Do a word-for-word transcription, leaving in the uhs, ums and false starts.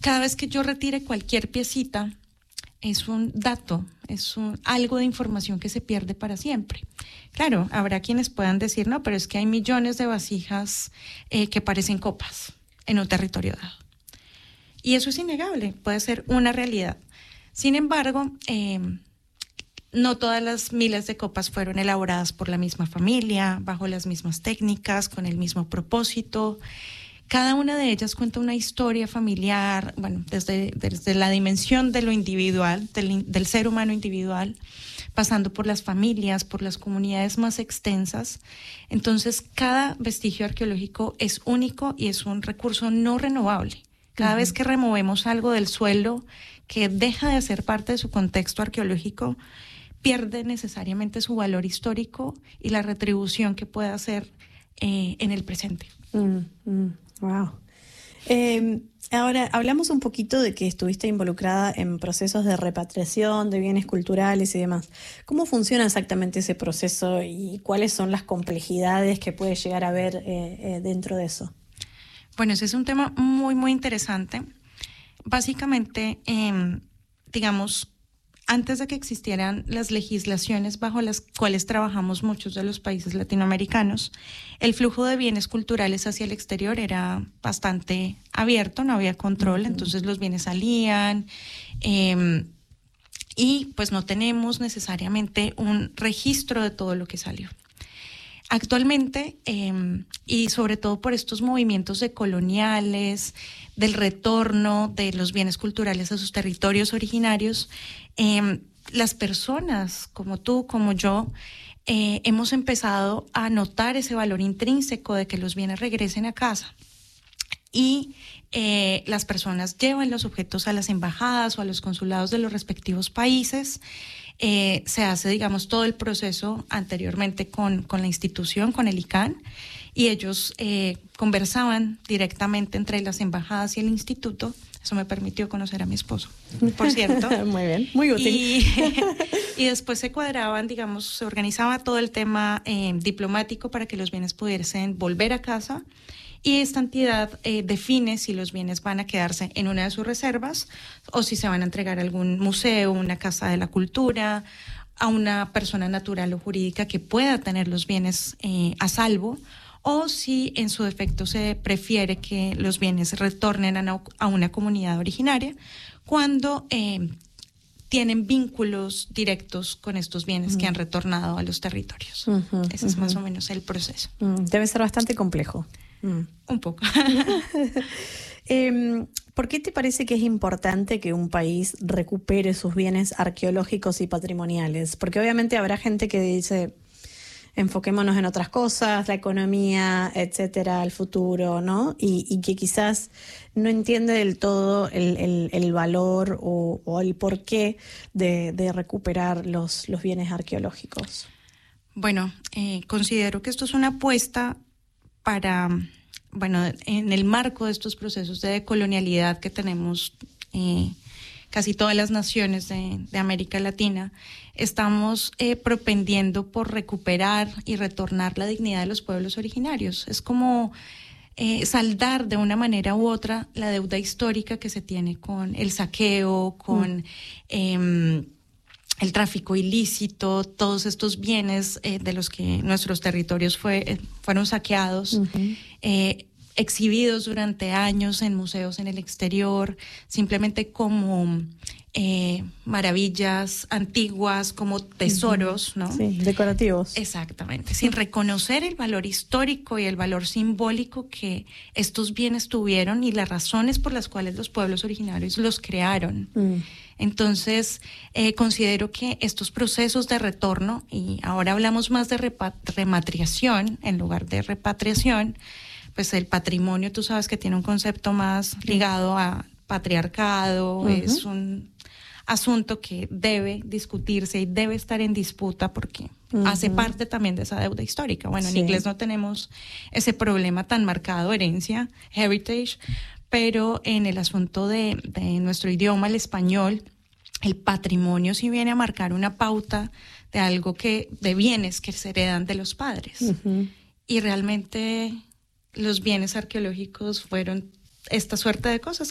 cada vez que yo retire cualquier piecita, es un dato, es un, algo de información que se pierde para siempre. Claro, habrá quienes puedan decir, no, pero es que hay millones de vasijas eh, que parecen copas en un territorio dado. Y eso es innegable, puede ser una realidad. Sin embargo, eh, no todas las miles de copas fueron elaboradas por la misma familia, bajo las mismas técnicas, con el mismo propósito. Cada una de ellas cuenta una historia familiar, bueno, desde, desde la dimensión de lo individual, del, del ser humano individual, pasando por las familias, por las comunidades más extensas. Entonces, cada vestigio arqueológico es único y es un recurso no renovable. Cada uh-huh. vez que removemos algo del suelo que deja de ser parte de su contexto arqueológico, pierde necesariamente su valor histórico y la retribución que pueda hacer eh, en el presente. Mm, mm. Wow. Eh, ahora, hablamos un poquito de que estuviste involucrada en procesos de repatriación de bienes culturales y demás. ¿Cómo funciona exactamente ese proceso y cuáles son las complejidades que puede llegar a haber eh, eh, dentro de eso? Bueno, ese es un tema muy, muy interesante. Básicamente, eh, digamos, antes de que existieran las legislaciones bajo las cuales trabajamos muchos de los países latinoamericanos, el flujo de bienes culturales hacia el exterior era bastante abierto, no había control, uh-huh. entonces los bienes salían eh, y pues no tenemos necesariamente un registro de todo lo que salió. Actualmente, eh, y sobre todo por estos movimientos decoloniales, del retorno de los bienes culturales a sus territorios originarios, eh, las personas como tú, como yo, eh, hemos empezado a notar ese valor intrínseco de que los bienes regresen a casa. Y eh, las personas llevan los objetos a las embajadas o a los consulados de los respectivos países. Eh, se hace, digamos, todo el proceso anteriormente con, con la institución, con el I C A N, y ellos eh, conversaban directamente entre las embajadas y el instituto. Eso me permitió conocer a mi esposo, por cierto. Muy bien, muy útil. Y, y después se cuadraban, digamos, se organizaba todo el tema eh, diplomático para que los bienes pudiesen volver a casa. Y esta entidad eh, define si los bienes van a quedarse en una de sus reservas o si se van a entregar a algún museo, una casa de la cultura, a una persona natural o jurídica que pueda tener los bienes eh, a salvo, o si en su defecto se prefiere que los bienes retornen a, a una comunidad originaria cuando eh, tienen vínculos directos con estos bienes uh-huh. que han retornado a los territorios. Uh-huh, Ese uh-huh. es más o menos el proceso. Uh-huh. Debe ser bastante complejo. Mm. Un poco. eh, ¿Por qué te parece que es importante que un país recupere sus bienes arqueológicos y patrimoniales? Porque obviamente habrá gente que dice, enfoquémonos en otras cosas, la economía, etcétera, el futuro, ¿no? Y, y que quizás no entiende del todo el, el, el valor o, o el porqué de, de recuperar los, los bienes arqueológicos. Bueno, eh, considero que esto es una apuesta para, bueno, en el marco de estos procesos de decolonialidad que tenemos eh, casi todas las naciones de, de América Latina, estamos eh, propendiendo por recuperar y retornar la dignidad de los pueblos originarios. Es como eh, saldar de una manera u otra la deuda histórica que se tiene con el saqueo, con mm. eh, el tráfico ilícito, todos estos bienes eh, de los que nuestros territorios fue, eh, fueron saqueados, uh-huh. eh, exhibidos durante años en museos en el exterior, simplemente como eh, maravillas antiguas, como tesoros, ¿no? Sí, decorativos. Exactamente, sin reconocer el valor histórico y el valor simbólico que estos bienes tuvieron y las razones por las cuales los pueblos originarios los crearon. Mm. Entonces, eh, considero que estos procesos de retorno, y ahora hablamos más de repat- rematriación en lugar de repatriación, pues el patrimonio, tú sabes que tiene un concepto más ligado a patriarcado, uh-huh. es un asunto que debe discutirse y debe estar en disputa porque uh-huh. hace parte también de esa deuda histórica. Bueno, en sí. inglés no tenemos ese problema tan marcado, herencia, heritage, pero en el asunto de, de nuestro idioma, el español, el patrimonio sí viene a marcar una pauta de algo que, de bienes que se heredan de los padres. Uh-huh. Y realmente los bienes arqueológicos fueron esta suerte de cosas